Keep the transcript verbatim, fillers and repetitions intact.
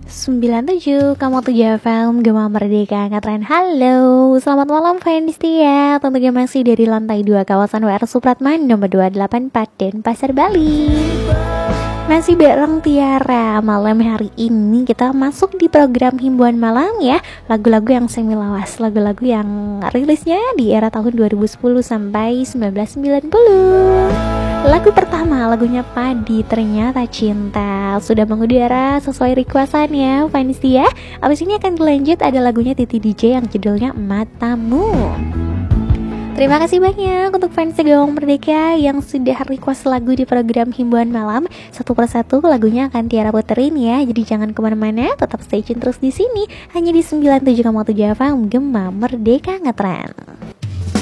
sembilan tujuh, kamu tujuh F M, Gema Merdeka Ngetren. Halo, selamat malam fans setia. Tentunya masih dari lantai dua kawasan W R Supratman nomor dua delapan empat Denpasar, Bali. Masih bareng Tiara. Malam hari ini kita masuk di program Himbuan Malam ya. Lagu-lagu yang semi lawas, lagu-lagu yang rilisnya di era tahun dua ribu sepuluh sampai seribu sembilan ratus sembilan puluh. Lagu pertama, lagunya Padi, Ternyata Cinta, sudah mengudara sesuai requestan ya fans ya. Abis ini akan dilanjut ada lagunya Titi D J yang judulnya Matamu. Terima kasih banyak untuk fans Gawang Merdeka yang sudah request lagu di program Himbuan Malam. Satu persatu lagunya akan Tiara puterin ya. Jadi jangan kemana-mana, tetap stay tune terus di sini hanya di sembilan tujuh koma tujuh F M Gema Merdeka Ngetren.